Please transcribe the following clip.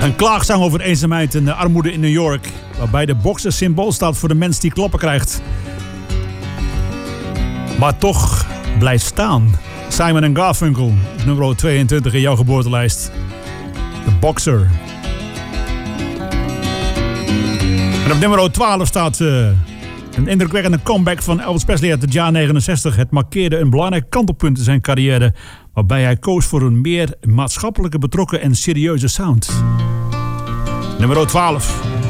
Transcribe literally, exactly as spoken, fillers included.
Een klaagzang over eenzaamheid en armoede in New York. Waarbij de bokser symbool staat voor de mens die klappen krijgt. Maar toch blijft staan. Simon en Garfunkel, nummer tweeëntwintig in jouw geboortelijst. De Boxer. En op nummer twaalf staat uh, een indrukwekkende comeback van Elvis Presley uit het jaar negenenzestig. Het markeerde een belangrijk kantelpunt in zijn carrière, waarbij hij koos voor een meer maatschappelijke betrokken en serieuze sound. Nummer twaalf.